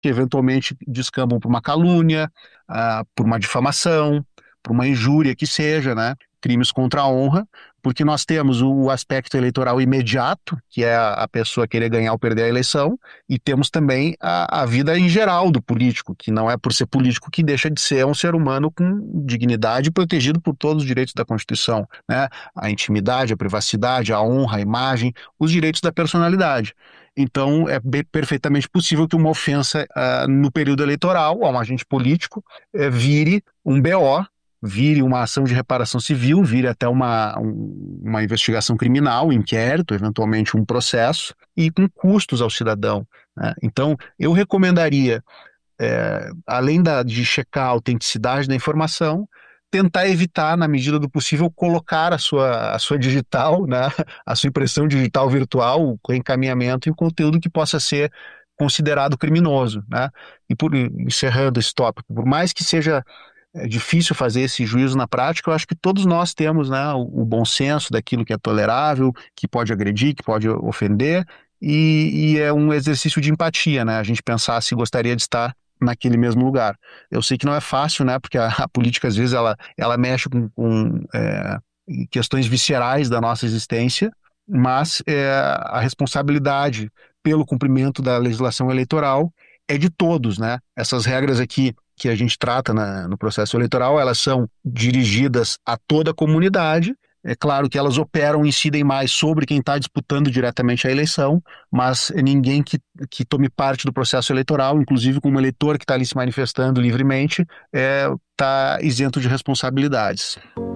que eventualmente descambam por uma calúnia, por uma difamação, por uma injúria que seja, né? Crimes contra a honra, porque nós temos o aspecto eleitoral imediato, que é a pessoa querer ganhar ou perder a eleição, e temos também a vida em geral do político, que não é por ser político que deixa de ser um ser humano com dignidade protegido por todos os direitos da Constituição, né? A intimidade, a privacidade, a honra, a imagem, os direitos da personalidade. Então, é perfeitamente possível que uma ofensa no período eleitoral a um agente político vire um BO, vire uma ação de reparação civil, vire até uma investigação criminal, um inquérito, eventualmente um processo, e com custos ao cidadão, né? Então, eu recomendaria, além de checar a autenticidade da informação, tentar evitar, na medida do possível, colocar a sua digital, né, a sua impressão digital virtual, o encaminhamento e o conteúdo que possa ser considerado criminoso, né? E encerrando esse tópico, por mais que seja difícil fazer esse juízo na prática, eu acho que todos nós temos, né, o bom senso daquilo que é tolerável, que pode agredir, que pode ofender, e é um exercício de empatia, né? A gente pensar se gostaria de estar naquele mesmo lugar. Eu sei que não é fácil, né? Porque a política, às vezes, ela mexe com questões viscerais da nossa existência, mas a responsabilidade pelo cumprimento da legislação eleitoral é de todos, né? Essas regras aqui que a gente trata no processo eleitoral, elas são dirigidas a toda a comunidade. É claro que elas operam, incidem mais sobre quem está disputando diretamente a eleição, mas ninguém que tome parte do processo eleitoral, inclusive como eleitor que está ali se manifestando livremente, está isento de responsabilidades.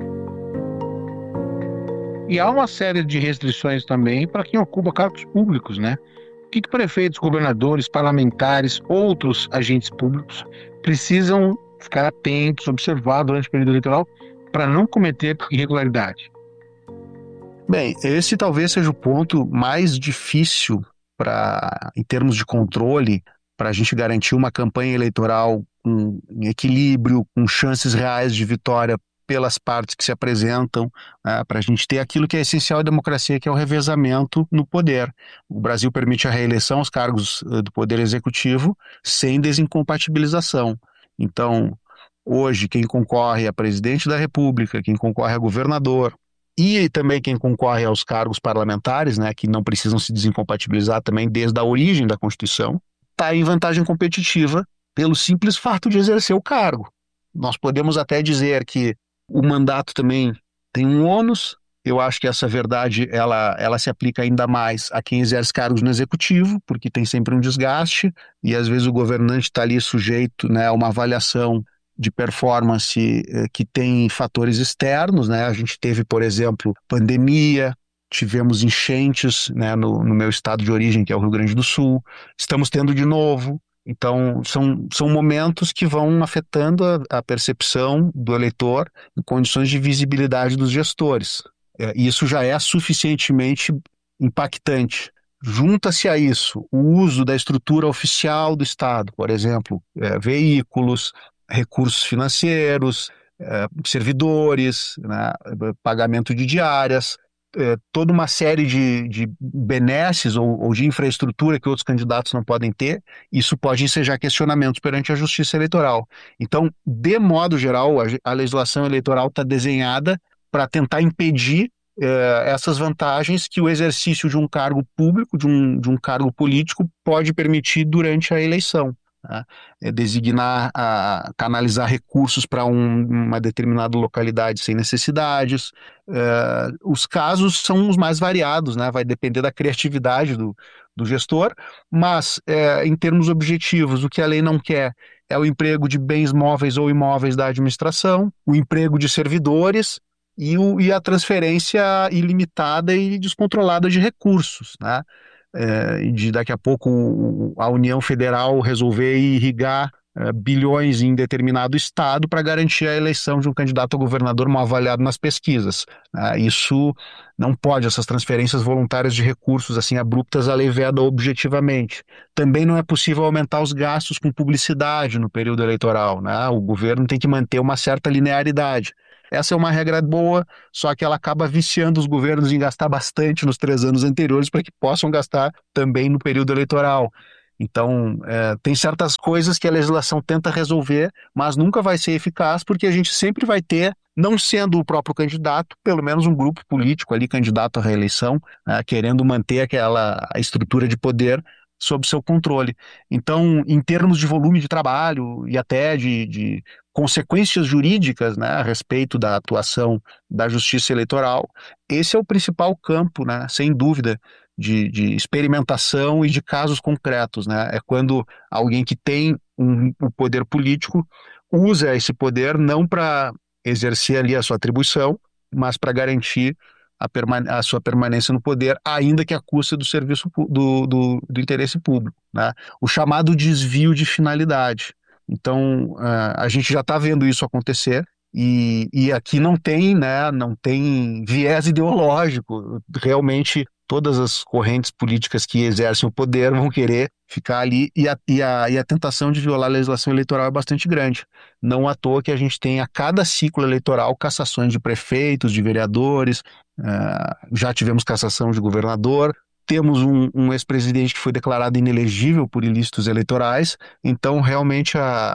E há uma série de restrições também para quem ocupa cargos públicos, né? O que prefeitos, governadores, parlamentares, outros agentes públicos precisam ficar atentos, observar durante o período eleitoral para não cometer irregularidade? Bem, esse talvez seja o ponto mais difícil em termos de controle, para a gente garantir uma campanha eleitoral em equilíbrio, com chances reais de vitória pelas partes que se apresentam, né, para a gente ter aquilo que é essencial à democracia, que é o revezamento no poder. O Brasil permite a reeleição aos cargos do poder executivo sem desincompatibilização. Então, hoje, quem concorre a presidente da República, quem concorre a governador, e também quem concorre aos cargos parlamentares, né, que não precisam se desincompatibilizar também desde a origem da Constituição, está em vantagem competitiva pelo simples fato de exercer o cargo. Nós podemos até dizer que o mandato também tem um ônus. Eu acho que essa verdade ela se aplica ainda mais a quem exerce cargos no executivo, porque tem sempre um desgaste e às vezes o governante está ali sujeito, né, a uma avaliação de performance que tem fatores externos, né? A gente teve, por exemplo, pandemia, tivemos enchentes, né, no meu estado de origem, que é o Rio Grande do Sul, estamos tendo de novo. Então, são momentos que vão afetando a percepção do eleitor em condições de visibilidade dos gestores. Isso já é suficientemente impactante. Junta-se a isso o uso da estrutura oficial do Estado, por exemplo, veículos, recursos financeiros, servidores, né, pagamento de diárias, toda uma série de benesses ou de infraestrutura que outros candidatos não podem ter. Isso pode ensejar questionamentos perante a Justiça Eleitoral. Então, de modo geral, a legislação eleitoral está desenhada para tentar impedir essas vantagens que o exercício de um cargo público, de um cargo político, pode permitir durante a eleição, né? Designar, canalizar recursos para uma determinada localidade sem necessidades. Os casos são os mais variados, né? Vai depender da criatividade do gestor, mas em termos objetivos, o que a lei não quer é o emprego de bens móveis ou imóveis da administração, o emprego de servidores e a transferência ilimitada e descontrolada de recursos, né? De daqui a pouco a União Federal resolver irrigar bilhões em determinado estado para garantir a eleição de um candidato a governador mal avaliado nas pesquisas. Isso não pode, essas transferências voluntárias de recursos assim abruptas, a lei veda objetivamente. Também não é possível aumentar os gastos com publicidade no período eleitoral, né? O governo tem que manter uma certa linearidade. Essa é uma regra boa, só que ela acaba viciando os governos em gastar bastante nos 3 anos anteriores para que possam gastar também no período eleitoral. Então, tem certas coisas que a legislação tenta resolver, mas nunca vai ser eficaz, porque a gente sempre vai ter, não sendo o próprio candidato, pelo menos um grupo político ali, candidato à reeleição, querendo manter aquela a estrutura de poder sob seu controle. Então, em termos de volume de trabalho e até de consequências jurídicas, né, a respeito da atuação da justiça eleitoral, esse é o principal campo, né, sem dúvida, de experimentação e de casos concretos, né? É quando alguém que tem o poder político usa esse poder não para exercer ali a sua atribuição, mas para garantir a sua permanência no poder, ainda que à custa do serviço do interesse público, né? O chamado desvio de finalidade. Então, a gente já está vendo isso acontecer. E aqui não tem, né, não tem viés ideológico. Realmente, todas as correntes políticas que exercem o poder vão querer ficar ali, e a tentação de violar a legislação eleitoral é bastante grande. Não à toa que a gente tem a cada ciclo eleitoral cassações de prefeitos, de vereadores, já tivemos cassação de governador, temos um ex-presidente que foi declarado inelegível por ilícitos eleitorais. Então realmente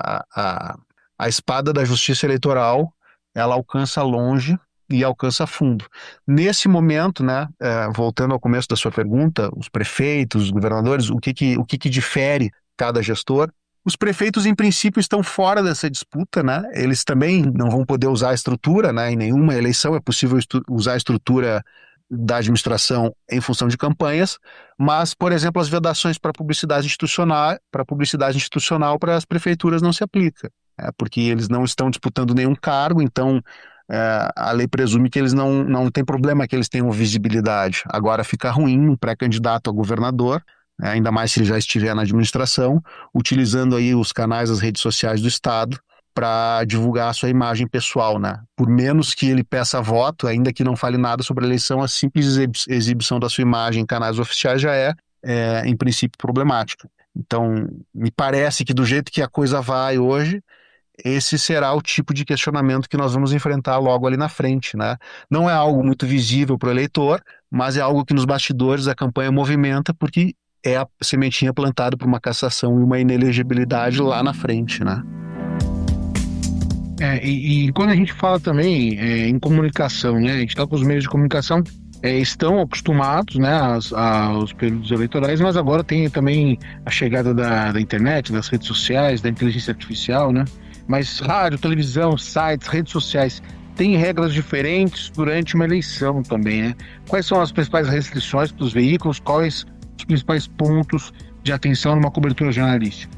a espada da justiça eleitoral, ela alcança longe e alcança fundo. Nesse momento, né, voltando ao começo da sua pergunta, os prefeitos, os governadores, o que difere cada gestor? Os prefeitos, em princípio, estão fora dessa disputa, né? Eles também não vão poder usar a estrutura, né? Em nenhuma eleição é possível usar a estrutura da administração em função de campanhas, mas, por exemplo, as vedações para publicidade institucional para as prefeituras não se aplica, porque eles não estão disputando nenhum cargo. Então a lei presume que eles não tem problema que eles tenham visibilidade. Agora fica ruim um pré-candidato a governador, ainda mais se ele já estiver na administração, utilizando aí os canais das redes sociais do Estado para divulgar a sua imagem pessoal, né? Por menos que ele peça voto, ainda que não fale nada sobre a eleição, a simples exibição da sua imagem em canais oficiais já em princípio, problemática. Então, me parece que do jeito que a coisa vai hoje, esse será o tipo de questionamento que nós vamos enfrentar logo ali na frente, né? Não é algo muito visível para o eleitor, mas é algo que nos bastidores a campanha movimenta, porque é a sementinha plantada para uma cassação e uma inelegibilidade lá na frente, né? E quando a gente fala também em comunicação, né? A gente está com os meios de comunicação estão acostumados, né, aos períodos eleitorais, mas agora tem também a chegada da internet, das redes sociais, da inteligência artificial, né? Mas rádio, televisão, sites, redes sociais têm regras diferentes durante uma eleição também, né? Quais são as principais restrições para os veículos? Quais os principais pontos de atenção numa cobertura jornalística?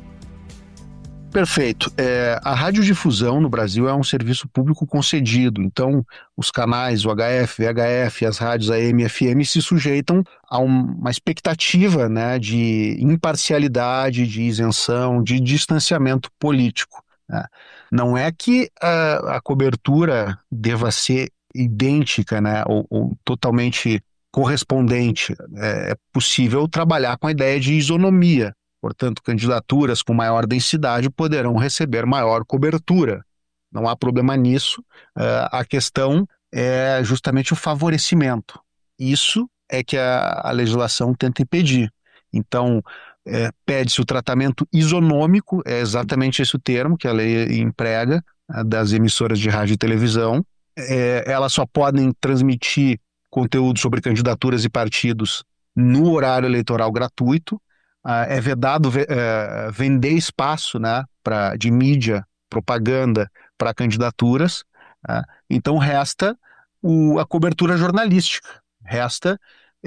Perfeito. A radiodifusão no Brasil é um serviço público concedido, então os canais, o HF, VHF, as rádios AM e FM se sujeitam a uma expectativa, né, de imparcialidade, de isenção, de distanciamento político, né? Não é que a cobertura deva ser idêntica, né, ou totalmente correspondente. É possível trabalhar com a ideia de isonomia. Portanto, candidaturas com maior densidade poderão receber maior cobertura. Não há problema nisso. A questão é justamente o favorecimento. Isso é que a legislação tenta impedir. Então, pede-se o tratamento isonômico, é exatamente esse o termo que a lei emprega, das emissoras de rádio e televisão. Elas só podem transmitir conteúdo sobre candidaturas e partidos no horário eleitoral gratuito. É vedado vender espaço, né, de mídia, propaganda para candidaturas. Então resta a cobertura jornalística, resta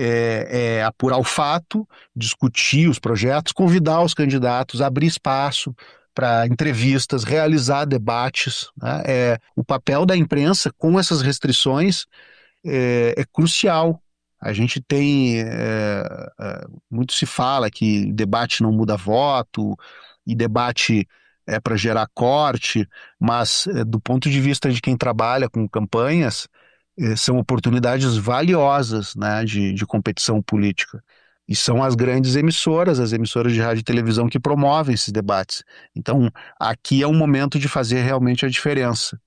apurar o fato, discutir os projetos, convidar os candidatos, abrir espaço para entrevistas, realizar debates, né? O papel da imprensa com essas restrições é crucial. A gente tem, muito se fala que debate não muda voto, e debate é para gerar corte, mas do ponto de vista de quem trabalha com campanhas, são oportunidades valiosas, né, de competição política. E são as grandes emissoras, as emissoras de rádio e televisão que promovem esses debates. Então, aqui é um momento de fazer realmente a diferença.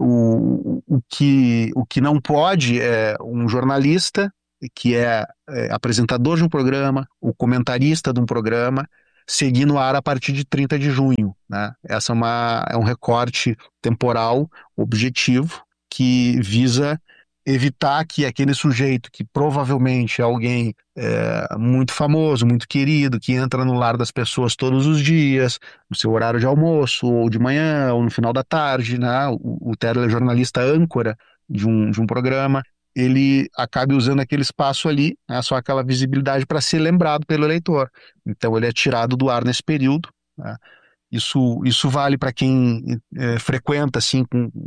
O que não pode é um jornalista que é apresentador de um programa, o comentarista de um programa, seguir no ar a partir de 30 de junho, né? Essa é um recorte temporal objetivo que visa evitar que aquele sujeito que provavelmente é alguém muito famoso, muito querido, que entra no lar das pessoas todos os dias, no seu horário de almoço, ou de manhã, ou no final da tarde, né? O telejornalista âncora de um programa, ele acabe usando aquele espaço ali, né? Só aquela visibilidade para ser lembrado pelo eleitor. Então ele é tirado do ar nesse período, né? Isso vale para quem frequenta assim,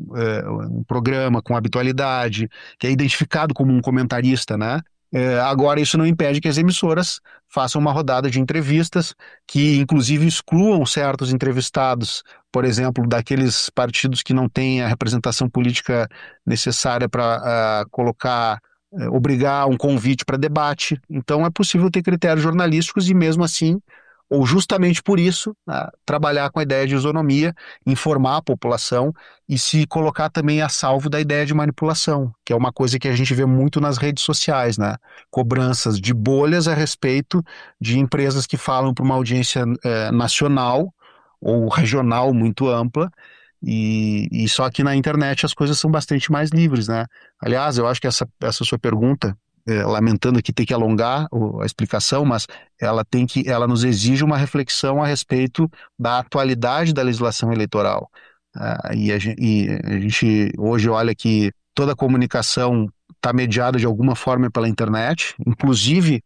um programa com habitualidade, que é identificado como um comentarista, né? Agora, isso não impede que as emissoras façam uma rodada de entrevistas que, inclusive, excluam certos entrevistados, por exemplo, daqueles partidos que não têm a representação política necessária para colocar, obrigar um convite para debate. Então, é possível ter critérios jornalísticos e, mesmo assim, ou justamente por isso, trabalhar com a ideia de isonomia, informar a população e se colocar também a salvo da ideia de manipulação, que é uma coisa que a gente vê muito nas redes sociais, né? Cobranças de bolhas a respeito de empresas que falam para uma audiência nacional ou regional muito ampla, e só que na internet as coisas são bastante mais livres, né? Aliás, eu acho que essa sua pergunta, lamentando aqui ter que alongar a explicação, mas ela nos exige uma reflexão a respeito da atualidade da legislação eleitoral. E a gente hoje olha que toda a comunicação está mediada de alguma forma pela internet, inclusive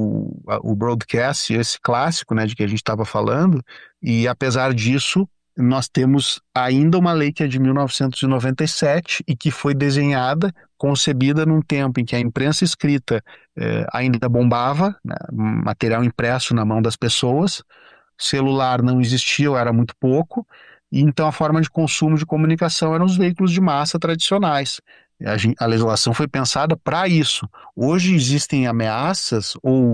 o broadcast, esse clássico, né, de que a gente estava falando, e apesar disso, nós temos ainda uma lei que é de 1997 e que foi desenhada, concebida num tempo em que a imprensa escrita ainda bombava, né, material impresso na mão das pessoas, celular não existia ou era muito pouco, e então a forma de consumo de comunicação eram os veículos de massa tradicionais. A legislação foi pensada para isso. Hoje existem ameaças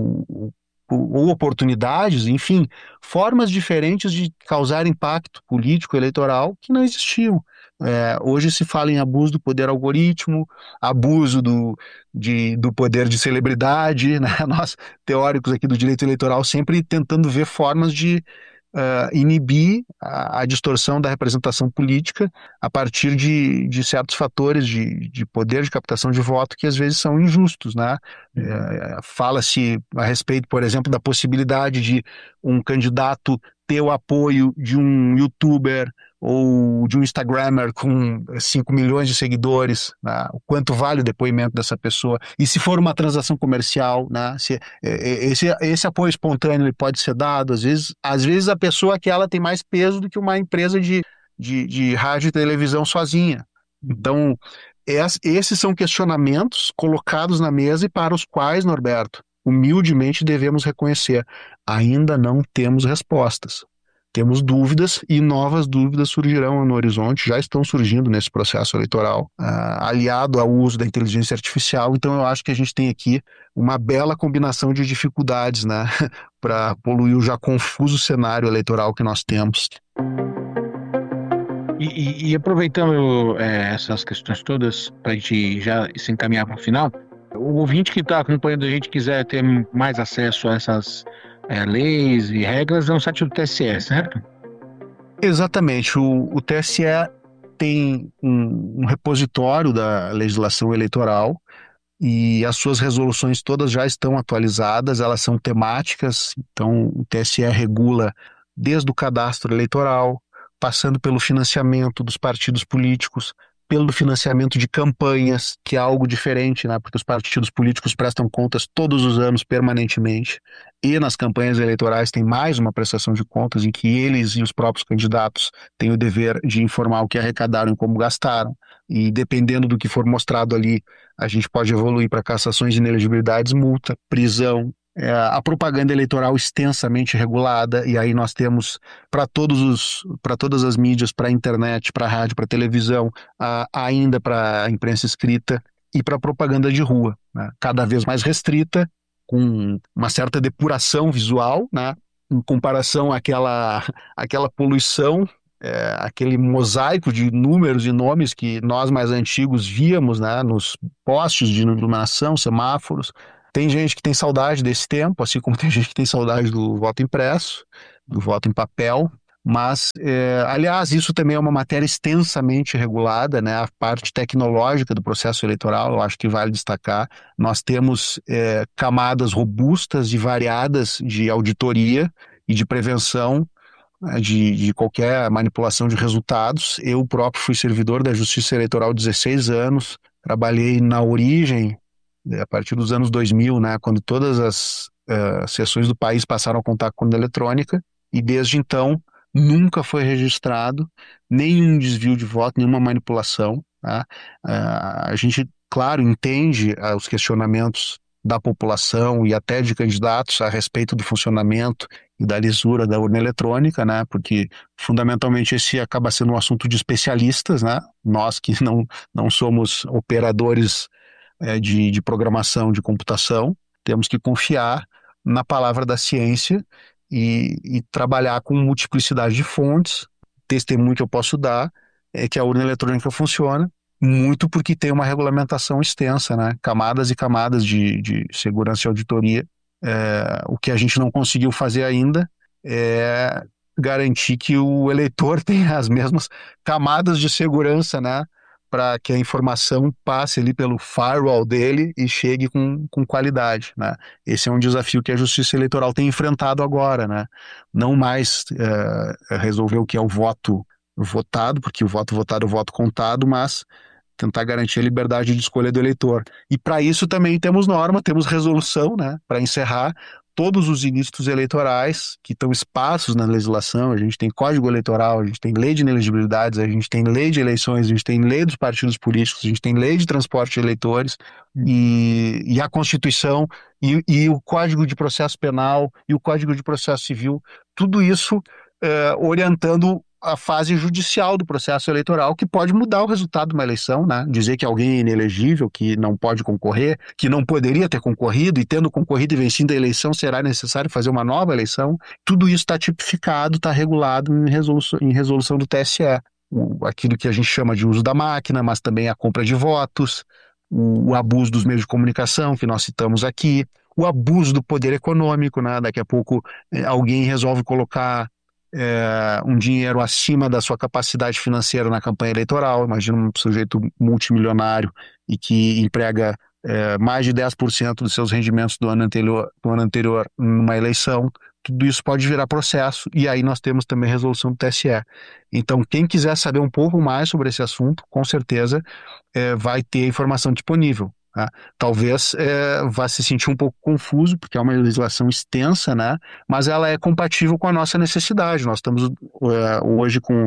ou oportunidades, enfim, formas diferentes de causar impacto político, eleitoral, que não existiam. Hoje se fala em abuso do poder algoritmo, abuso do poder de celebridade, né? Nós, teóricos aqui do direito eleitoral, sempre tentando ver formas de inibir a distorção da representação política a partir de certos fatores de poder de captação de voto que às vezes são injustos, né? Fala-se a respeito, por exemplo, da possibilidade de um candidato ter o apoio de um youtuber ou de um Instagrammer com 5 milhões de seguidores, né? O quanto vale o depoimento dessa pessoa, e se for uma transação comercial, né? Esse apoio espontâneo ele pode ser dado, às vezes a pessoa que ela tem mais peso do que uma empresa de rádio e televisão sozinha. Então, esses são questionamentos colocados na mesa e para os quais, Norberto, humildemente devemos reconhecer, ainda não temos respostas. Temos dúvidas e novas dúvidas surgirão no horizonte, já estão surgindo nesse processo eleitoral, aliado ao uso da inteligência artificial. Então, eu acho que a gente tem aqui uma bela combinação de dificuldades, né, para poluir o já confuso cenário eleitoral que nós temos. E aproveitando essas questões todas, para a gente já se encaminhar para o final, o ouvinte que está acompanhando a gente quiser ter mais acesso a essas leis e regras, é um site do TSE, certo? Exatamente. O TSE tem um repositório da legislação eleitoral e as suas resoluções todas já estão atualizadas, elas são temáticas, então o TSE regula desde o cadastro eleitoral, passando pelo financiamento dos partidos políticos, pelo financiamento de campanhas, que é algo diferente, né? Porque os partidos políticos prestam contas todos os anos, permanentemente, e nas campanhas eleitorais tem mais uma prestação de contas em que eles e os próprios candidatos têm o dever de informar o que arrecadaram e como gastaram, e dependendo do que for mostrado ali, a gente pode evoluir para cassações de inelegibilidades, multa, prisão, a propaganda eleitoral extensamente regulada, e aí nós temos para todas as mídias, para a internet, para a rádio, para a televisão, ainda para a imprensa escrita e para a propaganda de rua, né? Cada vez mais restrita, com uma certa depuração visual, né? Em comparação àquela poluição, aquele mosaico de números e nomes que nós mais antigos víamos, né? Nos postes de iluminação, semáforos. Tem gente que tem saudade desse tempo, assim como tem gente que tem saudade do voto impresso, do voto em papel. Mas, aliás, isso também é uma matéria extensamente regulada, né? A parte tecnológica do processo eleitoral, eu acho que vale destacar. Nós temos camadas robustas e variadas de auditoria e de prevenção, né, de qualquer manipulação de resultados. Eu próprio fui servidor da Justiça Eleitoral 16 anos, trabalhei na origem, a partir dos anos 2000, né? Quando todas as seções do país passaram a contar com urna eletrônica, e desde então nunca foi registrado nenhum desvio de voto, nenhuma manipulação, tá? A gente, claro, entende os questionamentos da população e até de candidatos a respeito do funcionamento e da lisura da urna eletrônica, né? Porque fundamentalmente esse acaba sendo um assunto de especialistas, né? Nós que não somos operadores de programação de computação, temos que confiar na palavra da ciência e trabalhar com multiplicidade de fontes. Testemunho que eu posso dar é que a urna eletrônica funciona muito porque tem uma regulamentação extensa, né? Camadas e camadas de segurança e auditoria. O que a gente não conseguiu fazer ainda é garantir que o eleitor tenha as mesmas camadas de segurança, né? Para que a informação passe ali pelo firewall dele e chegue com qualidade, né? Esse é um desafio que a Justiça Eleitoral tem enfrentado agora, né? Não mais resolver o que é o voto votado, porque o voto votado é o voto contado, mas tentar garantir a liberdade de escolha do eleitor. E para isso também temos norma, temos resolução, né? Para encerrar todos os ilícitos eleitorais que estão espaços na legislação. A gente tem Código Eleitoral, a gente tem lei de inelegibilidades, a gente tem lei de eleições, a gente tem lei dos partidos políticos, a gente tem lei de transporte de eleitores e a Constituição e o Código de Processo Penal e o Código de Processo Civil, tudo isso orientando a fase judicial do processo eleitoral, que pode mudar o resultado de uma eleição, né? Dizer que alguém é inelegível, que não pode concorrer, que não poderia ter concorrido, e tendo concorrido e vencido a eleição, será necessário fazer uma nova eleição. Tudo isso está tipificado, está regulado em resolução do TSE. Aquilo que a gente chama de uso da máquina, mas também a compra de votos, o abuso dos meios de comunicação, que nós citamos aqui, o abuso do poder econômico, né? Daqui a pouco alguém resolve colocar um dinheiro acima da sua capacidade financeira na campanha eleitoral. Imagina um sujeito multimilionário e que emprega mais de 10% dos seus rendimentos do ano anterior numa eleição. Tudo isso pode virar processo, e aí nós temos também a resolução do TSE. Então, quem quiser saber um pouco mais sobre esse assunto, com certeza vai ter informação disponível. Tá? Talvez vá se sentir um pouco confuso, porque é uma legislação extensa, né? Mas ela é compatível com a nossa necessidade. Nós estamos hoje com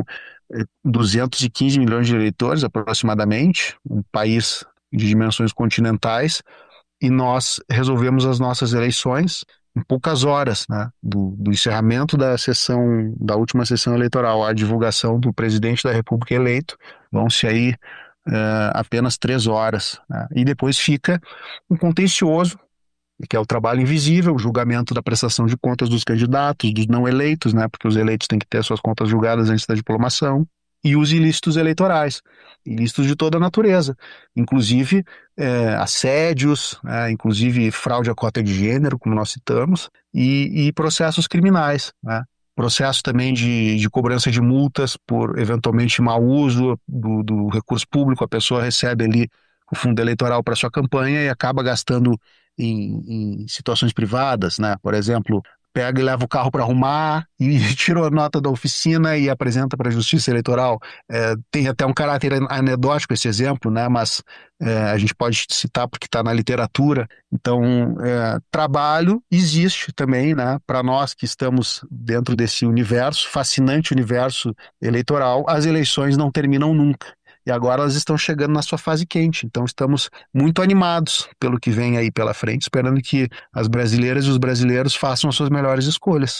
215 milhões de eleitores, aproximadamente, um país de dimensões continentais, e nós resolvemos as nossas eleições em poucas horas, né? Do encerramento da última sessão eleitoral à divulgação do presidente da República eleito, vão-se aí apenas 3 horas, né? E depois fica um contencioso, que é o trabalho invisível, o julgamento da prestação de contas dos candidatos, dos não eleitos, né? Porque os eleitos têm que ter suas contas julgadas antes da diplomação, e os ilícitos eleitorais, ilícitos de toda a natureza, inclusive assédios, inclusive fraude à cota de gênero, como nós citamos, e processos criminais, né? Processo também de cobrança de multas por eventualmente mau uso do recurso público. A pessoa recebe ali o fundo eleitoral para sua campanha e acaba gastando em situações privadas, né? Por exemplo, pega e leva o carro para arrumar e tira a nota da oficina e apresenta para a Justiça Eleitoral. Tem até um caráter anedótico esse exemplo, né? Mas a gente pode citar porque está na literatura. Então, trabalho existe também, né? Para nós que estamos dentro desse universo, fascinante universo eleitoral, as eleições não terminam nunca. E agora elas estão chegando na sua fase quente. Então estamos muito animados pelo que vem aí pela frente, esperando que as brasileiras e os brasileiros façam as suas melhores escolhas.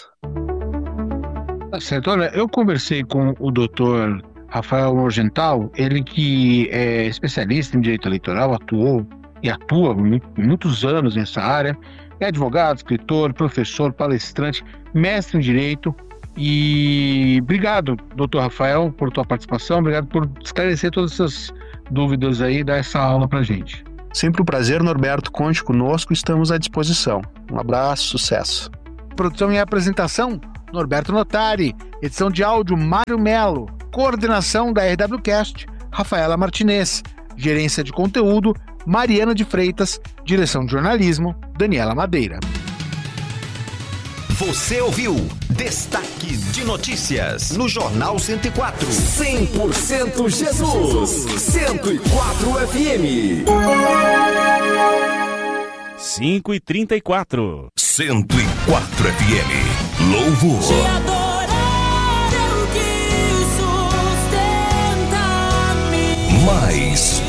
Tá certo. Olha, eu conversei com o doutor Rafael Morgenthau, ele que é especialista em direito eleitoral, atuou e atua muitos anos nessa área, é advogado, escritor, professor, palestrante, mestre em direito. E obrigado, doutor Rafael, por tua participação, obrigado por esclarecer todas essas dúvidas aí, dar essa aula pra gente. Sempre um prazer, Norberto, conte conosco, estamos à disposição. Um abraço, sucesso. Produção e apresentação, Norberto Notari. Edição de áudio, Mário Melo. Coordenação da RWCast, Rafaela Martinez. Gerência de conteúdo, Mariana de Freitas. Direção de jornalismo, Daniela Madeira. Você ouviu Destaques de Notícias no Jornal 104. 100% Jesus, 104 FM. 5h34. 104 FM. Louvor. Te adorar é o que sustenta-me. Mais